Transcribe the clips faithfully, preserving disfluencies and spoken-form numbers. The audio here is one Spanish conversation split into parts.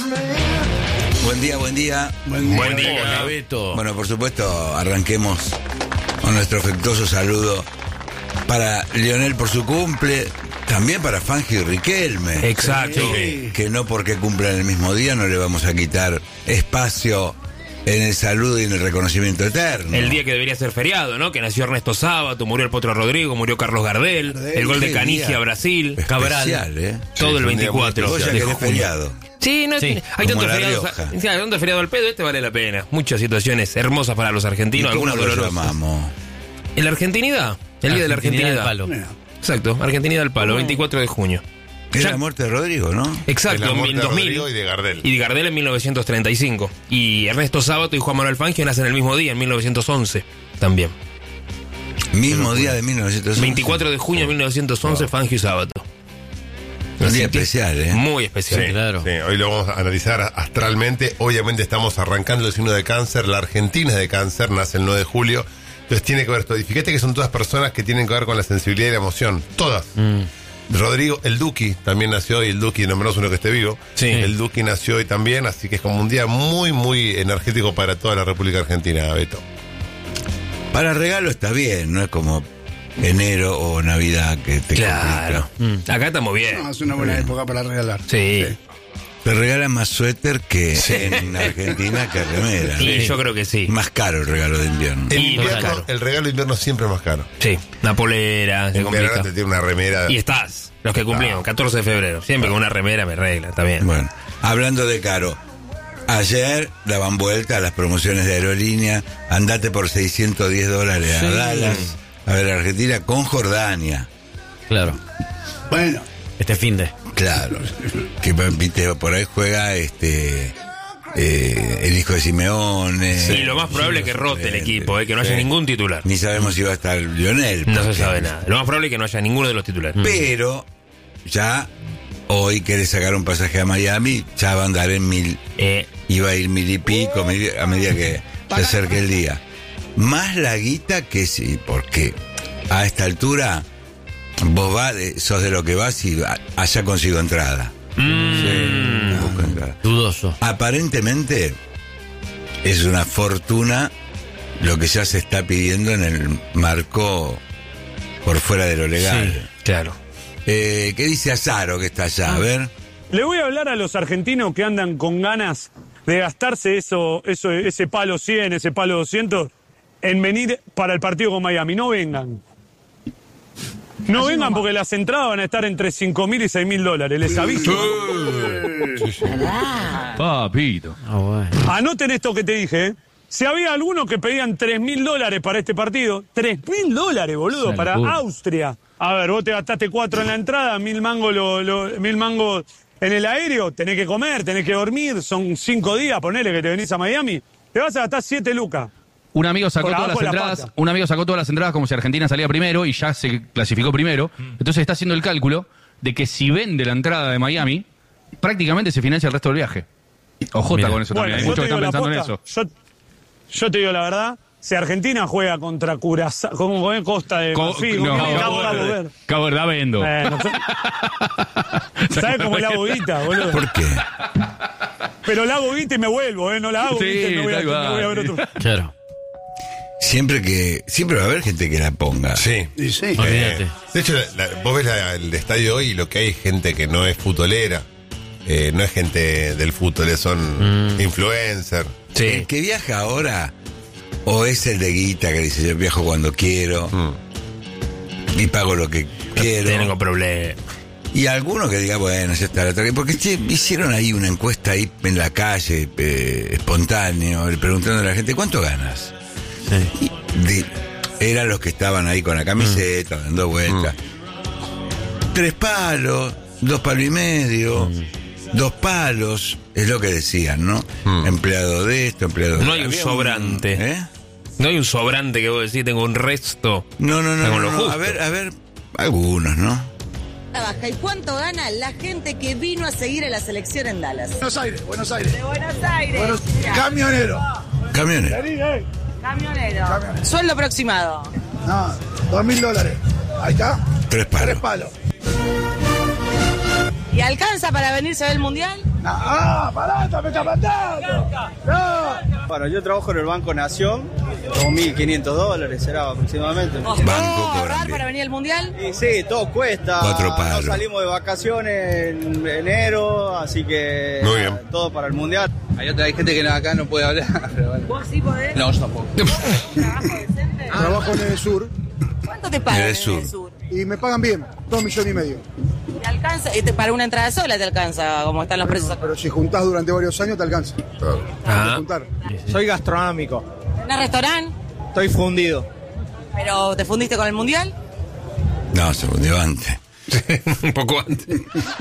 Buen día, buen día. Buen día, Buen día. Hola, Beto. Bueno, por supuesto, arranquemos con nuestro afectuoso saludo para Lionel por su cumple, también para Fangio y Riquelme. Exacto. Que, que no porque cumplan el mismo día no le vamos a quitar espacio en el saludo y en el reconocimiento eterno. El día que debería ser feriado, ¿no? Que nació Ernesto Sábato, murió el Potro Rodrigo, murió Carlos Gardel, Gardel, el gol de qué Canigia día a Brasil, especial, Cabral, ¿eh? todo Sí, el fue un día muy veinticuatro Vos ya de querés junio. feriado. Sí, no, Sí, hay como tantos La feriados, Rioja. sí, hay tantos feriados al pedo, este vale la pena. Muchas situaciones hermosas para los argentinos, ¿Y cómo algunas lo dolorosas. llamamos? ¿En la argentinidad? El día de la Argentinidad argentinidad. al palo. Mira. Exacto, Argentinidad al palo, veinticuatro de junio. Es Ya- la muerte de Rodrigo, ¿no? Exacto, De la en muerte de dos mil. Rodrigo y de Gardel. Y de Gardel en mil novecientos treinta y cinco. Y Ernesto Sábato y Juan Manuel Fangio nacen el mismo día, en mil novecientos once. También. Mismo día de mil novecientos once. veinticuatro de junio de mil novecientos once, Fangio y Sábato. Un día Así que- especial, ¿eh? Muy especial. Sí, claro. Sí, hoy lo vamos a analizar astralmente. Obviamente estamos arrancando el signo de cáncer. La Argentina es de cáncer, nace el nueve de julio. Entonces tiene que ver todo. Y fíjate que son todas personas que tienen que ver con la sensibilidad y la emoción. Todas. Mm. Rodrigo, el Duki también nació hoy. El Duki, nombramos uno que esté vivo. Sí. El Duki nació hoy también. Así que es como un día muy, muy energético para toda la República Argentina, Beto. Para regalo está bien, no es como enero o Navidad que te Claro. complica. Mm. Acá estamos bien. No, es una buena época para regalar. Sí. Te regalan más suéter que en Argentina que remera. Y ¿no? yo creo que sí. Más caro el regalo de invierno. El, Y invierno, más caro. el regalo de invierno siempre es más caro. Sí. La polera, se En verano complica. te tiene una remera. Y estás, los que cumplimos, catorce de febrero. Siempre con una remera me regla, está bien. Bueno, hablando de caro, ayer daban vuelta a las promociones de aerolínea. Andate por seiscientos diez dólares a Sí. Dallas, a ver Argentina con Jordania. Claro. Bueno, Este fin de. Claro, que viste, por ahí juega este eh, el hijo de Simeone. Y lo más probable es que rote el equipo, eh, que no haya Sí. ningún titular. Ni sabemos si va a estar Lionel. No se porque- sabe nada. Lo más probable es que no haya ninguno de los titulares. Pero ya hoy querés sacar un pasaje a Miami, ya va a andar en mil. Eh, Iba a ir mil y pico mil- a medida que se acerque el día. Más la guita que sí, porque a esta altura vos vas, de- sos de lo que vas y a- allá consigo entrada. Sí, busco entrada. Dudoso. Aparentemente es una fortuna lo que ya se está pidiendo en el marco por fuera de lo legal. sí, claro. Eh, ¿Qué dice Azaro que está allá? A ver. Le voy a hablar a los argentinos que andan con ganas de gastarse eso, eso, ese palo cien, ese palo doscientos, en venir para el partido con Miami. No vengan. No vengan porque las entradas van a estar entre cinco mil y seis mil dólares, les aviso. Papito. Ah, bueno. Anoten esto que te dije, ¿eh? Si había algunos que pedían tres mil dólares para este partido, tres mil dólares, boludo, Una para locura. Austria. A ver, vos te gastaste cuatro en la entrada, mil mangos, lo, lo- mil mangos en el aéreo, tenés que comer, tenés que dormir, son cinco días, ponele que te venís a Miami, te vas a gastar siete lucas. Un amigo sacó Por todas las abajo de la entradas, pata. un amigo sacó todas las entradas como si Argentina salía primero y ya se clasificó primero. Entonces está haciendo el cálculo de que si vende la entrada de Miami, prácticamente se financia el resto del viaje. Ojota Mira. con eso también. Hay yo muchos te que digo están la pensando en posta, eso. Yo, yo te digo la verdad, si Argentina juega contra Curazao, como en Costa de Co- Marfil, no, ¿con quién Cabo es? Cabo Verde. Verde. Cabo Verde, da vendo. Bueno, ¿sabes cómo la hago guita, boludo? ¿Por qué? Pero la hago guita y me vuelvo, ¿eh? No la hago Sí, guita y me voy a, tal me cual, voy a ver sí. otro. Claro. Siempre que siempre va a haber gente que la ponga. Sí. y sí. Olvídate. Eh, de hecho, la- la- vos ves la- el estadio hoy y lo que hay es gente que no es futbolera, eh, no es gente del fútbol, son influencers. Sí. El que viaja ahora o es el de guita que dice yo viajo cuando quiero Mm. y pago lo que quiero. Tengo problemas. Y alguno que diga, bueno, ya está. la otra- Porque che, hicieron ahí una encuesta ahí en la calle, eh, espontáneo, preguntando a la gente, ¿cuánto ganas? Sí. Y de- eran los que estaban ahí con la camiseta, dando vueltas. Tres palos, dos palos y medio, dos palos, es lo que decían, ¿no? Mm. Empleado de esto, empleado de No hay un Había sobrante. ¿eh? No hay un sobrante que vos decís, tengo un resto. No, no, no, Tengo no, lo no. justo. A ver, a ver, algunos, ¿no? Baja. ¿Y cuánto gana la gente que vino a seguir a la selección en Dallas? Buenos Aires, Buenos Aires. De Buenos Aires. Buenos- Camionero. Camiones. Camionero. Sueldo aproximado. No, dos mil dólares. Ahí está. Tres palos. Tres palos. ¿Y alcanza para venirse a ver el mundial? Ah, pará, me está matando. No. Bueno, yo trabajo en el Banco Nación, dos mil quinientos dólares será aproximadamente. Banco cobran ahorrar bien. para venir al Mundial? Y sí, todo cuesta. Cuatro No palos. salimos de vacaciones en enero, así que Muy bien. todo para el Mundial. Hay otra, hay gente que acá no puede hablar. Pero bueno. ¿Vos sí podés? No, yo tampoco. ¿Trabajo decente? Trabajo en el sur ¿Cuánto te pagan En en el sur. el sur? y me pagan bien, dos millones y medio. ¿Te alcanza? y te- Para una entrada sola te alcanza, como están los precios acá. Pero si juntás durante varios años te alcanza. Ah. Hay que juntar. Soy gastronómico, ¿Tenés restaurante? estoy fundido. ¿Pero te fundiste con el Mundial? No, se fundió antes. Un poco antes.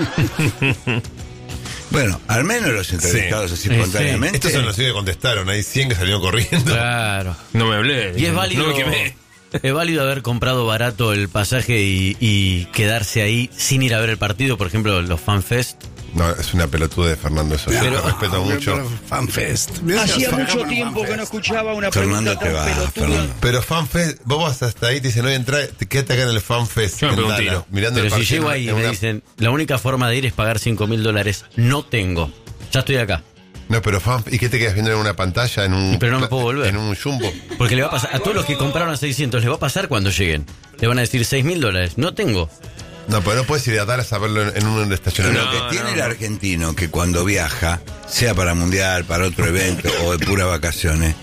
Bueno, al menos los entrevistados así Sí, espontáneamente. Estos son los que contestaron, hay cien que salieron corriendo. Claro. No me hablé. Y es válido, No me quemé. es válido haber comprado barato el pasaje y, y quedarse ahí sin ir a ver el partido, por ejemplo, los FanFest. No, es una pelotuda de Fernando eso. Yo Pero- lo respeto mucho. FanFest. Hacía mucho tiempo que no escuchaba una Fernando pregunta te tan va, pelotuda. Fernando. Pero FanFest, vos vas hasta ahí, te dicen, no entra, te quédate acá en el FanFest. Yo me en pego un Dallas, tiro. mirando el Pero si partido llego ahí y en me una- dicen, la única forma de ir es pagar cinco mil dólares, no tengo. Ya estoy acá. No, pero fan, ¿y qué te quedas viendo en una pantalla? En un, Pero no me puedo volver. En un jumbo. Porque le va a pasar, a todos los que compraron a seiscientos, les va a pasar cuando lleguen. Le van a decir seis mil dólares. No tengo. No, pero no puedes ir a Dallas a verlo en, en un estacionamiento. Lo No, que tiene no. el argentino, que cuando viaja, sea para mundial, para otro evento o de pura vacaciones,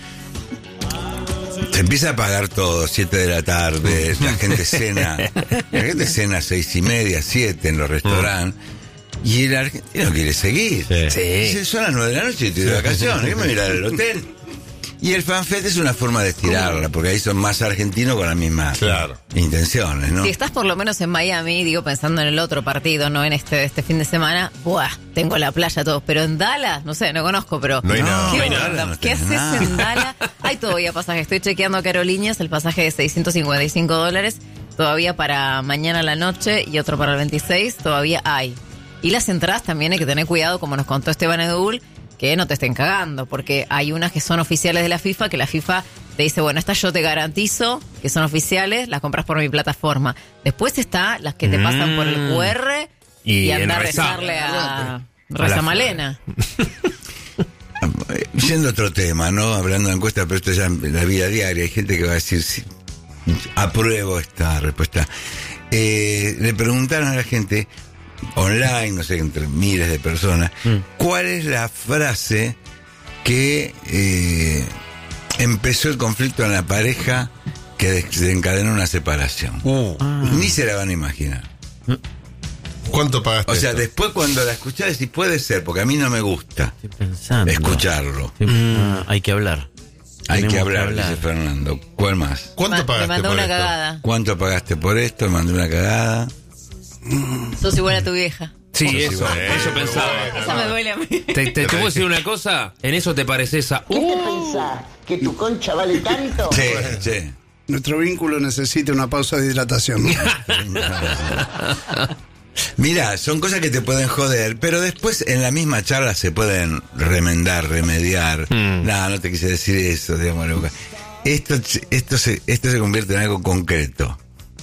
se empieza a pagar todo, siete de la tarde, la gente cena, la gente cena a seis y media, siete en los restaurantes, y el argentino quiere seguir. Sí. Dice, son las nueve de la noche y estoy de vacaciones, yo me voy a ir al hotel. Y el FanFest es una forma de estirarla, porque ahí son más argentinos con las mismas Claro. intenciones, ¿no? Si estás por lo menos en Miami, digo, pensando en el otro partido, no en este este fin de semana, buah, tengo la playa todos, pero en Dallas, no sé, no conozco, pero No hay nada. ¿qué No hay onda? nada, no ¿Qué tenés haces nada. en Dallas? Hay todavía pasajes, estoy chequeando a Carolinas, el pasaje de seiscientos cincuenta y cinco dólares, todavía para mañana a la noche y otro para el veintiséis, todavía hay. Y las entradas también hay que tener cuidado, como nos contó Esteban Edul, que no te estén cagando, porque hay unas que son oficiales de la FIFA, que la FIFA te dice, bueno, estas yo te garantizo que son oficiales, las compras por mi plataforma. Después está las que te pasan por el Q R y, Y andar a en Rezá. rezarle a A Reza la- Malena. Yendo a otro tema, ¿no? Hablando de encuestas, pero esto ya en la vida diaria, hay gente que va a decir, sí, apruebo esta respuesta. Eh, le preguntaron a la gente, online, no sé, entre miles de personas, ¿cuál es la frase que eh, empezó el conflicto en la pareja que desencadenó una separación? Uh, Ni se la van a imaginar. ¿Cuánto pagaste? O sea, eso? después cuando la escuchás decís, puede ser, porque a mí no me gusta Estoy pensando. escucharlo. Sí, ah, hay que hablar. Hay que Tenemos hablar, dice Fernando. ¿Cuál más? ¿Cuánto Ma- me pagaste mandó por una esto? cagada. ¿Cuánto pagaste por esto? Me mandé una cagada. Sos igual a tu vieja. Sí, Sí, eso, bueno, eso pensaba. Esa me duele a mí. Te, te, te puedo decir una cosa, en eso te pareces a... ¿Qué te pensás? ¿Que tu concha vale tanto? Sí, sí. Nuestro vínculo necesita una pausa de hidratación. Mirá, son cosas que te pueden joder, pero después en la misma charla se pueden remendar, remediar. Mm. No, no te quise decir eso, digamos. Luca. Esto, esto, se, esto se convierte en algo concreto.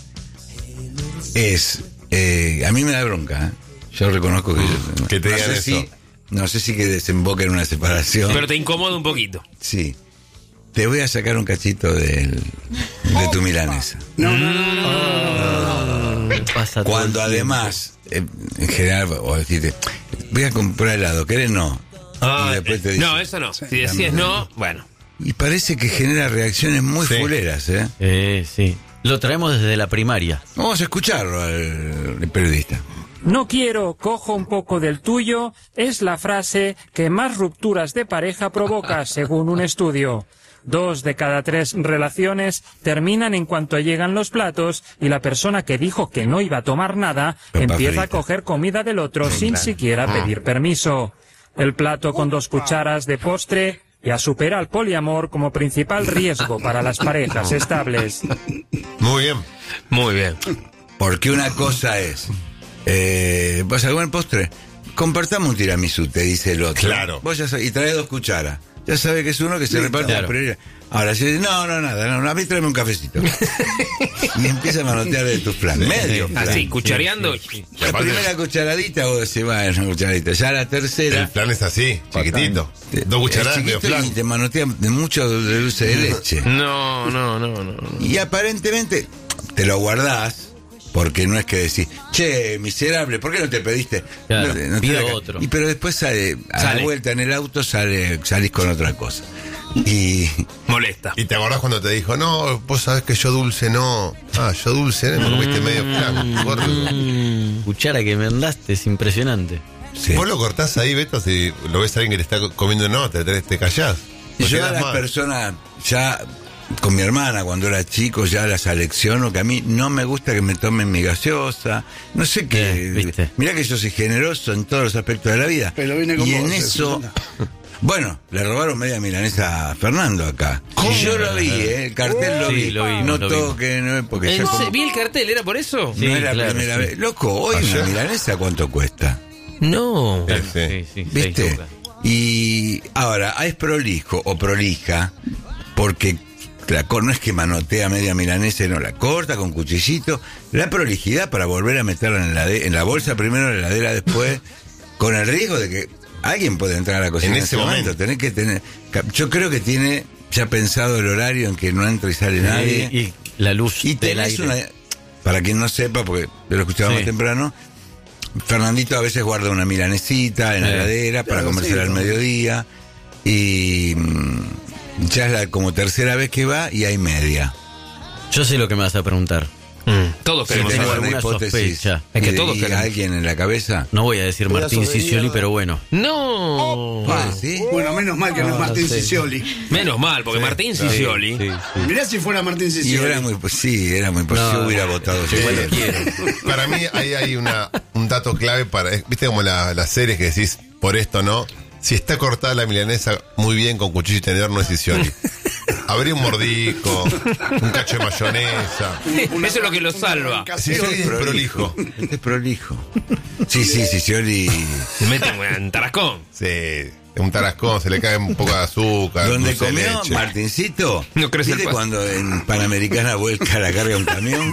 Es, eh, a mí me da bronca, ¿eh? Yo reconozco que... yo- Que te no digan sé eso. si, no sé si que desemboque en una separación. Pero te incomoda un poquito. Sí. Te voy a sacar un cachito del, de tu milanesa. No, no, no, no. Me pasa todo Cuando el tiempo. además, eh, en general, o decirte, voy a comprar helado, ¿querés? No. Ah, y después te eh, dice, no, eso no. Si decías no, bueno. y parece que genera reacciones muy Sí. fuleras, ¿eh? Eh, sí. Lo traemos desde la primaria. Vamos a escucharlo al, al periodista. No quiero, cojo un poco del tuyo, es la frase que más rupturas de pareja provoca, según un estudio. Dos de cada tres relaciones terminan en cuanto llegan los platos y la persona que dijo que no iba a tomar nada Papa empieza a frita. coger comida del otro sin siquiera pedir permiso. El plato con dos cucharas de postre ya supera al poliamor como principal riesgo para las parejas estables. Muy bien. Muy bien. Porque una cosa es, eh, ¿vas a comer postre? Compartamos un tiramisú, te dice el otro. Claro. Vos ya sabés, y trae dos cucharas. ya sabe que es uno que se reparte claro. las prioridades. Ahora, si dice, no, no, nada, no, a mí tráeme un cafecito. Y empieza a manotear de tus planes. Medio plan. Así, cuchareando. Sí, sí, sí. La primera cucharadita, vos decís, bueno, una cucharadita. Ya la tercera. El plan es así, chiquitito. Te- Dos cucharadas, es chiquito medio plan. y te manotea de mucho de dulce de leche. No, no, no, no. Y aparentemente te lo guardás. Porque no es que decís, che, miserable, ¿por qué no te pediste? Claro, no, te- no te pido da ca- otro. Y pero después sale, a Sale. la vuelta en el auto sale, salís con otra cosa. Y Molesta. Y te acordás cuando te dijo, no, vos sabés que yo dulce no. Ah, yo dulce, ¿eh? Me comiste medio flaco, gordo. Mm, cuchara que me mandaste, es impresionante. sí. Vos lo cortás ahí, Beto, si lo ves a alguien que le está comiendo, no, te, te, te callás. Y No yo a quedás las mal. personas, ya con mi hermana cuando era chico, ya las alecciono, que a mí no me gusta que me tomen mi gaseosa, no sé qué. Eh, ¿viste? Mirá que yo soy generoso en todos los aspectos de la vida. Pero viene con y en vos, eso... Susana. Bueno, le robaron media milanesa a Fernando acá. Y yo lo vi, ¿eh? El cartel lo Sí, vi. lo vimos, no lo vimos. toque, no, porque ya ¿En como- se- ¿Vi el cartel? ¿Era por eso? Sí, no es la claro, primera sí. vez. Loco, hoy Ayer. una milanesa, ¿cuánto cuesta? No. Sí, sí. Sí, sí, seis ¿Viste? lucas. Y ahora, es prolijo o prolija, porque la, cor- no es que manotea media milanesa, no, la corta con cuchillito. La prolijidad para volver a meterla en la, de- en la bolsa primero, en la heladera después, con el riesgo de que alguien puede entrar a la cocina En en ese ese momento. momento. Tenés que tener. Yo creo que tiene ya pensado el horario en que no entra y sale nadie. Y, y la luz Y del tenés aire. una. Para quien no sepa, porque yo lo escuchaba Sí. más temprano, Fernandito a veces guarda una milanesita en la Eh. heladera para Claro, comérsela sí, al ¿no? mediodía. Y mm, ya es la como tercera vez que va y hay media. Yo sé lo que me vas a preguntar. Mm, Todos Si queremos tengo tengo saber. alguna alguna hipótesis sospecha. Es que y- todos y queremos. alguien en la cabeza. No voy a decir Pedazo Martín de Sicioli, mierda. pero bueno. No. Ah, ¿sí? Bueno, menos mal que no es Ah, Martín sí. Sicioli. Menos mal, porque Martín Sicioli. Sí, sí. Mirá si fuera Martín Y Sicioli. era muy, sí, era muy posible. No, Yo hubiera no, votado. yo igual sí. lo quiero. Para mí ahí hay una, un dato clave para, viste como la- las series que decís, por esto no, si está cortada la milanesa muy bien con cuchillo y tenedor no es Sicioli. Habría un mordisco, un cacho de mayonesa. Eso es lo que lo salva. Sicioli es prolijo. Este es prolijo. Sí, sí, sí, Scioli. Se mete en tarascón. Sí, un tarascón, se le cae un poco de azúcar. Donde dulce de comió leche. Martincito. No crece el ¿Viste pasto. cuando en Panamericana vuelca la carga un camión?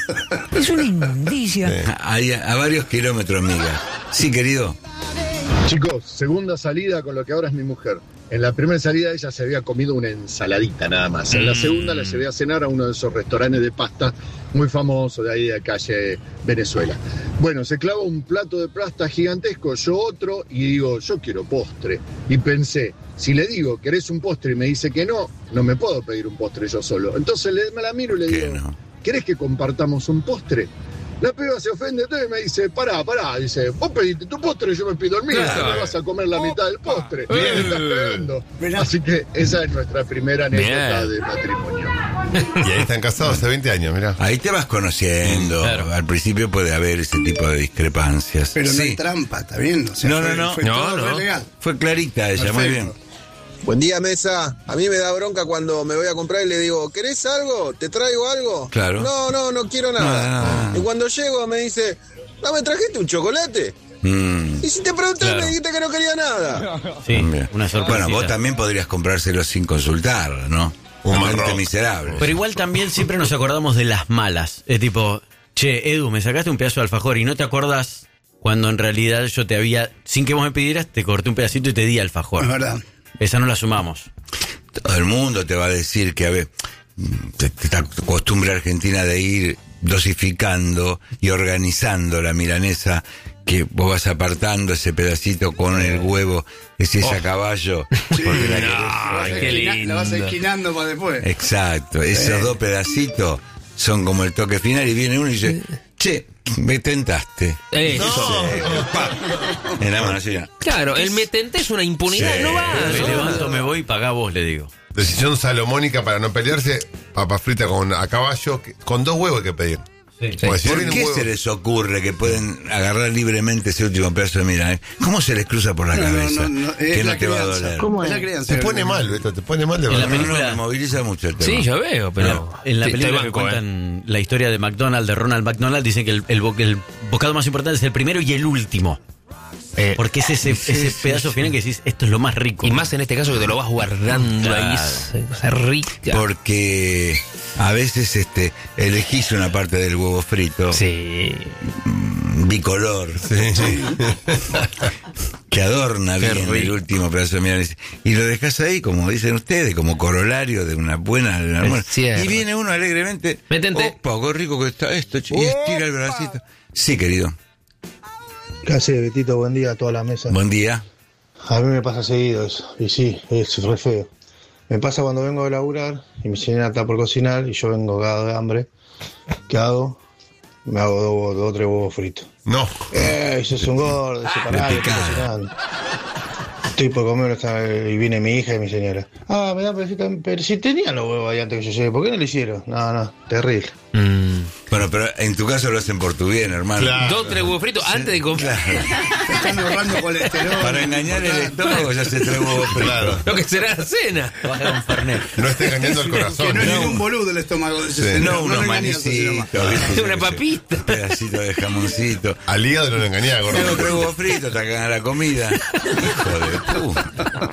Es una inmundicia. Hay a, a varios kilómetros, amiga. Sí, querido. Chicos, segunda salida con lo que ahora es mi mujer. En la primera salida ella se había comido una ensaladita nada más. En la segunda la llevé a cenar a uno de esos restaurantes de pasta muy famosos de ahí de calle Venezuela. Bueno, se clava un plato de pasta gigantesco, yo otro, y digo, yo quiero postre. Y pensé, si le digo, ¿querés un postre? Y me dice que no, no me puedo pedir un postre yo solo. Entonces le, me la miro y le digo, no? ¿querés que compartamos un postre? La piba se ofende todo y me dice, pará, pará, dice, vos pediste tu postre y yo me pido el mío, Claro. no me vas a comer la mitad del postre. Bien. Me estás pegando. Así que esa es nuestra primera anécdota Bien. de matrimonio. Y ahí están casados hace veinte años, mirá. Ahí te vas conociendo. Claro. Al principio puede haber ese tipo de discrepancias. Pero no Sí. hay trampa, ¿está bien? O sea, No, no, fue- no. Fue No, todo no. re legal. Fue clarita ella, muy Perfecto. bien. Buen día, mesa. A mí me da bronca cuando me voy a comprar y le digo, ¿querés algo? ¿Te traigo algo? Claro. No, no, no quiero nada. Nada, nada. Y cuando llego me dice, ¿no me trajiste un chocolate? Mm. Y si te pregunté Claro. me dijiste que no quería nada. Sí, Bien. una sorpresa. Bueno, vos también podrías comprárselo sin consultar, ¿no? Un Una gente marrón. miserable. Pero igual también siempre nos acordamos de las malas. Es tipo, che, Edu, me sacaste un pedazo de alfajor y no te acordás cuando en realidad yo te había, sin que vos me pidieras, te corté un pedacito y te di alfajor. Es verdad. Esa no la sumamos. Todo el mundo te va a decir que, a ver, te- te- esta costumbre argentina de ir dosificando y organizando la milanesa, que vos vas apartando ese pedacito con el huevo, ese es a caballo, porque la Ay, querés- qué lindo. La vas esquinando para después. Exacto, esos dos pedacitos son como el toque final y viene uno y dice, che, me tentaste. Eso. En la mano así ya. Claro, el metente es una impunidad. Sí. No va. Me no levanto, va. me voy y pagá vos, le digo. Decisión salomónica para no pelearse, papa frita con a caballo, que- con dos huevos hay que pedir. Porque si no ¿Por viene un qué huevo- se les ocurre que pueden agarrar libremente ese último pedazo de milanesa? ¿Cómo se les cruza por la No, no, cabeza? no, no, es que no la te va a crianza. doler. ¿Cómo es? Es la crianza. Te pone mal, Beto, te pone mal de En la verdad. No, película- no, me moviliza mucho el tema. Sí, ya veo, pero. En la Sí, película estoy que banco, cuentan la historia de McDonald's, de Ronald McDonald, dicen que el, el bo- el bocado más importante es el primero y el último. Eh, Porque es ese, sí, ese sí, pedazo sí. final que decís, esto es lo más rico. Y más en este caso que te lo vas guardando Claro. ahí. Es cosa rica. Porque a veces este elegís una parte del huevo frito. Sí. mm, bicolor. Que adorna Qué bien el rico. último pedazo de milanesa. Y lo dejás ahí, como dicen ustedes, como corolario de una buena de un almuerzo. cierto. Y viene uno alegremente. Métente. Opa, qué rico que está esto. che", Y estira el bracito. Sí, querido. ¿Qué hace, Betito? Buen día a toda la mesa. Buen día. A mí me pasa seguido eso, y sí, es re feo. Me pasa cuando vengo a laburar y mi señora está por cocinar y yo vengo cagado de hambre. ¿Qué hago? Me hago dos, dos o tres huevos fritos. No. ¡Eh! Eso es un gordo, ese pará, que estoy cocinando. Estoy por comer está- y viene mi hija y mi señora. Ah, me da pero, pero si tenían los huevos ahí antes que yo llegue, ¿por qué no lo hicieron? No, no, terrible. Mm. Bueno, pero en tu caso lo hacen por tu bien, hermano. Claro. Dos, tres huevos fritos antes de comprar. Te están ahorrando colesterol. Para engañar el estómago ya se trae huevos fritos. Claro. Lo que será la cena. Bajar un fernet. No esté engañando el Que corazón. no es ¿no? ningún boludo el estómago de ese Sí. señor. No, unos lo engañas así nomás. manicitos. ¿viste? Una papita. Un pedacito de jamoncito. Al hígado no lo engañaba, Tengo gordo. tres huevos fritos, te cagan la comida. Hijo de puta.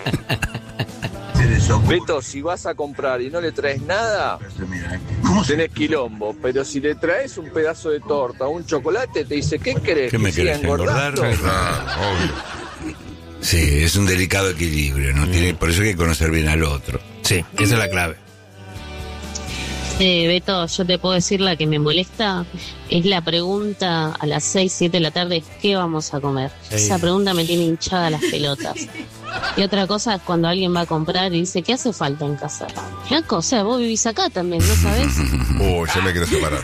Beto, si vas a comprar y no le traes nada, tenés quilombo. Pero si le traes un pedazo de torta o un chocolate, te dice, ¿qué querés? ¿Qué me siga querés engordar? engordando? Ah, obvio. Sí, es un delicado equilibrio, ¿no? Tiene, por eso hay que conocer bien al otro. Sí, esa es la clave. Eh, Beto, yo te puedo decir la que me molesta es la pregunta a las seis, siete de la tarde, ¿qué vamos a comer? Sí. Esa pregunta me tiene hinchada las pelotas. Y otra cosa es cuando alguien va a comprar y dice, ¿qué hace falta en casa? Flaco, o sea, vos vivís acá también, ¿no sabés? Uy, yo me quiero separar.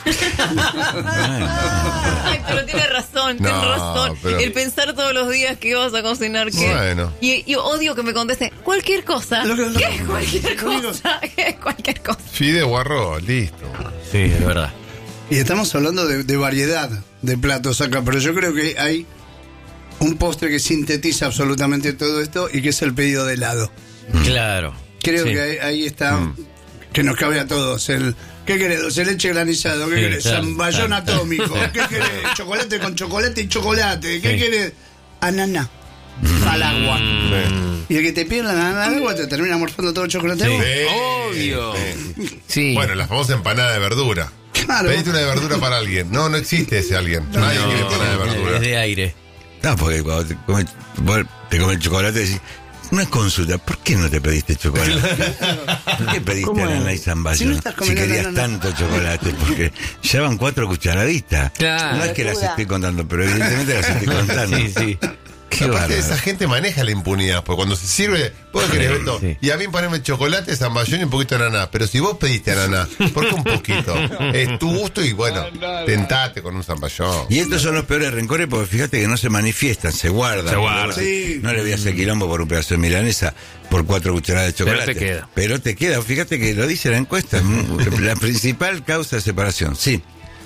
Ay, pero tiene razón, tiene No, razón. pero- El pensar todos los días que vas a cocinar, que. Bueno. Y, y odio que me contesten cualquier cosa. Lo que- lo- ¿Qué es cualquier lo único- cosa? ¿Qué es cualquier cosa? Fideo o arroz, listo. Sí, es verdad. Y estamos hablando de, de variedad de platos acá, pero yo creo que hay un postre que sintetiza absolutamente todo esto y que es el pedido de helado. Claro. Creo Sí. que ahí, ahí está, que nos cabe a todos. El, ¿qué querés? Dulce de leche granizado, ¿qué Sí, querés? claro, Zamballón claro, atómico, ¿qué querés? Chocolate con chocolate y chocolate, ¿qué Sí. querés? Ananá, al agua. Y el que te pide la ananá al agua te termina morfando todo el chocolate. a vos. Obvio. Sí. Sí. Bueno, la famosa empanada de verdura. Claro. Pediste una de verdura para alguien. No, no existe ese alguien. Nadie quiere empanada de verdura. Es de aire. No, porque cuando te comes, vos te comes el chocolate decís, una consulta, ¿por qué no te pediste chocolate? ¿Por qué pediste ¿Cómo es? ananá y zamballón? Si Si, no estás comiendo querías ananá. tanto chocolate, porque ya van cuatro cucharaditas. Claro. No es que las estoy contando, pero evidentemente las estoy contando. Sí, sí. Qué Aparte, bárbaro. esa gente maneja la impunidad, porque cuando se sirve, vos querés, Beto, sí. y a mí ponerme chocolate, zamballón y un poquito de ananá. Pero si vos pediste ananá, ¿por qué un poquito? Es tu gusto y bueno, tentate con un zamballón. Y estos son los peores rencores porque fíjate que no se manifiestan, se guardan. Se guardan. Sí. No le voy a hacer quilombo por un pedazo de milanesa por cuatro cucharadas de chocolate. Pero te queda. Pero te queda, fíjate que lo dice la encuesta, la principal causa de separación, sí.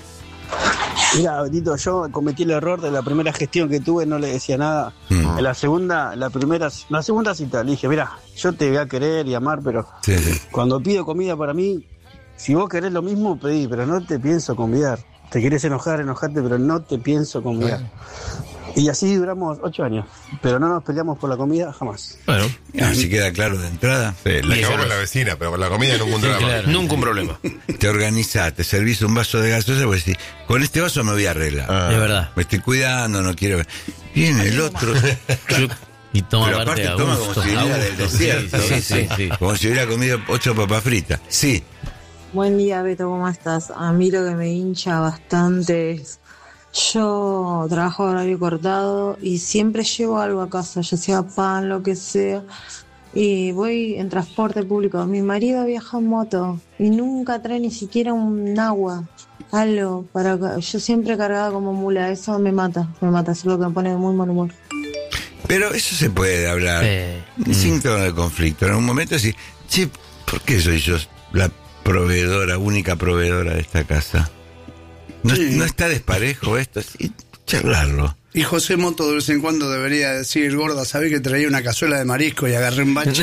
Mira, Betito, yo cometí el error de la primera gestión que tuve, no le decía nada. Mm. En la segunda, la primera, la segunda cita, le dije, mira, yo te voy a querer y amar, pero Sí, sí. cuando pido comida para mí, si vos querés lo mismo, pedí, pero no te pienso convidar. Te querés enojar, enojarte, pero no te pienso convidar. Y así duramos ocho años, pero no nos peleamos por la comida jamás. Bueno, Así queda claro de entrada. Sí, la Y cagó eso con la vecina, pero con la comida nunca un drama. claro. nunca un problema. Te organizás, te servís un vaso de gaseosa y vos decís, con este vaso me voy a arreglar. Ah. Es verdad. Me estoy cuidando, no quiero... Viene el otro... Y toma Pero parte aparte a toma gusto. como si a viniera del gusto. desierto. Sí, sí, sí, sí. Como si hubiera comido ocho papas fritas. Sí. Buen día, Beto, ¿cómo estás? A mí lo que me hincha bastante es... Yo trabajo a horario cortado y siempre llevo algo a casa, ya sea pan, lo que sea. Y voy en transporte público. Mi marido viaja en moto y nunca trae ni siquiera un agua, algo. Para yo siempre cargada como mula. Eso me mata, me mata. Eso es lo que me pone de muy mal humor. Pero eso se puede hablar Eh, sin tono de conflicto. En un momento así, che, ¿por qué soy yo la proveedora, única proveedora de esta casa? ¿No, Sí. no está desparejo esto? Sí, charlarlo. Y José Moto de vez en cuando debería decir, gorda, ¿sabés que traía una cazuela de marisco y agarré un bache?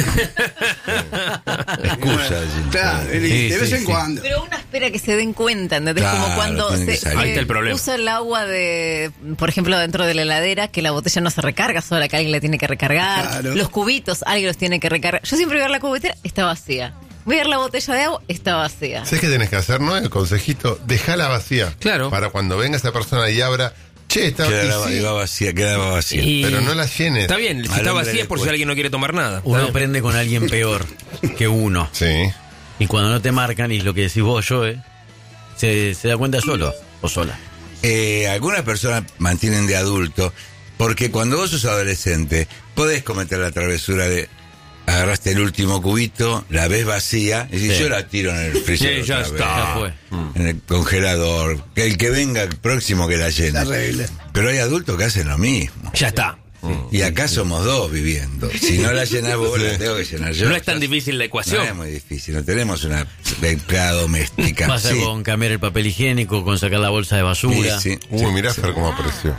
Excusa. Claro, Sí, de sí, vez en sí. cuando. Pero uno espera que se den cuenta, ¿entendés? Claro, Como cuando tiene que se, salir. Ahí está se el problema. usa el agua de, por ejemplo, dentro de la heladera, que la botella no se recarga sola, que alguien la tiene que recargar. Claro. Los cubitos, alguien los tiene que recargar. Yo siempre voy a ver la cubetera, está vacía. Voy a ver la botella de agua, está vacía. ¿Sabes qué tenés que hacer, no? El consejito, dejala vacía. Claro. Para cuando venga esa persona y abra, che, está Quedaba, y sí, iba vacía, quedaba vacía. Y- pero no la llenes. Está bien, si Al está hombre vacía le es por si cuesta. alguien no quiere tomar nada. Está Uno bien. aprende con alguien peor que uno. Sí. Y cuando no te marcan, y lo que decís vos, yo, ¿eh? Se, se da cuenta solo o sola. Eh, algunas personas mantienen de adulto, porque cuando vos sos adolescente, podés cometer la travesura de agarraste el último cubito, la ves vacía, y dices, Sí. yo la tiro en el freezer. Sí, ya otra está. vez, Ya fue. en el congelador. Que el que venga el próximo que la llene. Terrible. Pero hay adultos que hacen lo mismo. Ya está. Y acá somos dos viviendo. Si no la llenás vos, la tengo que llenar yo. No es tan difícil la No ecuación. es muy difícil, no tenemos una empleada doméstica. Pasa Sí. con cambiar el papel higiénico, con sacar la bolsa de basura. Sí, sí. Uy, mirá Fer cómo apareció.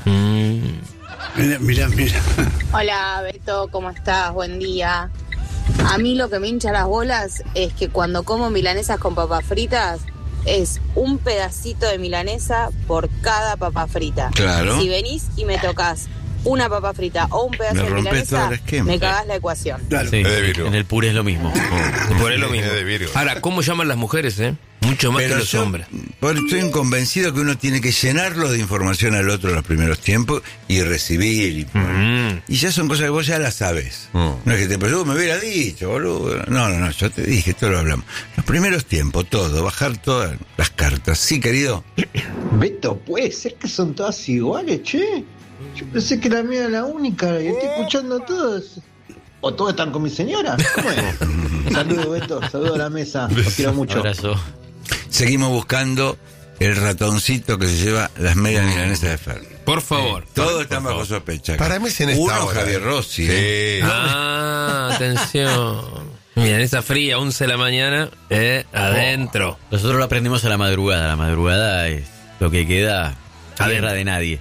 Mira, mira, mira. Hola Beto, ¿cómo estás? Buen día. A mí lo que me hincha las bolas es que cuando como milanesas con papas fritas es un pedacito de milanesa por cada papa frita. Claro. Si venís y me tocas una papa frita o un pedazo Me de rompes todo milanesa, el esquema. me cagás la ecuación. Claro. Sí, Es de Virgo. en el puré es lo mismo. Por ahí lo mismo. Es de Virgo. Ahora, ¿cómo llaman las mujeres, eh? Mucho más Pero que los yo, hombres. por- estoy convencido que uno tiene que llenarlo de información al otro en los primeros tiempos y recibir. Y, Mm. y ya son cosas que vos ya las sabes. Mm. No es que te pero me hubiera dicho, boludo. No, no, no, yo te dije, esto lo hablamos. Los primeros tiempos, todo, bajar todas las cartas. Sí, querido. Beto, ¿puede ser que son todas iguales, che? Yo pensé que la mía era la única y estoy escuchando a todos. ¿O todos están con mi señora? ¿Cómo es? Saludos, Beto, saludos a la mesa. Los quiero mucho. Abrazo. Seguimos buscando el ratoncito que se lleva las medias milanesas de Fer. Por favor. Todos están bajo sospecha. Para mí es en esta Uno, hora. Javier Rossi. Sí. ¿eh? Ah, atención. Mira, en esa fría, once de la mañana, eh, adentro. Nosotros lo aprendimos a la madrugada. La madrugada es lo que queda a guerra de nadie.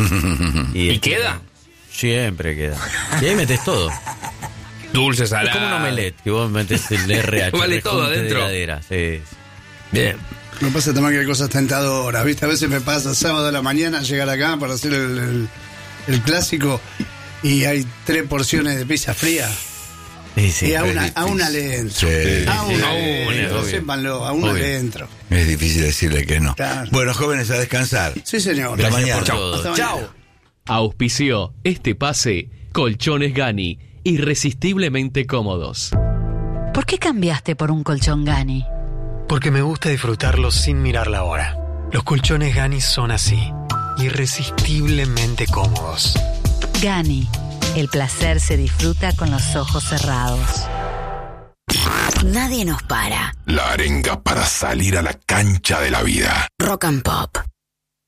¿Y este, queda? Siempre queda. Y ahí metes todo. Dulce, Es salado. como un omelette, que vos metes el R H. Vale el todo rejunte de adentro. heladera, sí. Bien. Me pasa también que hay cosas tentadoras, ¿viste? A veces me pasa sábado a la mañana llegar acá para hacer el, el- el clásico y hay tres porciones de pizza fría. Sí, sí. y a es una, a difícil. una le entro. Sí. A una A le una, entro, obvio. sépanlo, a una Obvio. le entro. Es difícil decirle que no. Claro. Bueno, jóvenes, a descansar. Sí, señor. Hasta mañana. por todo. Hasta mañana. Auspició este pase Colchones Gani, irresistiblemente cómodos. ¿Por qué cambiaste por un colchón Gani? Porque me gusta disfrutarlo sin mirar la hora. Los colchones Gani son así, irresistiblemente cómodos. Gani, el placer se disfruta con los ojos cerrados. Nadie nos para. La arenga para salir a la cancha de la vida. Rock and Pop.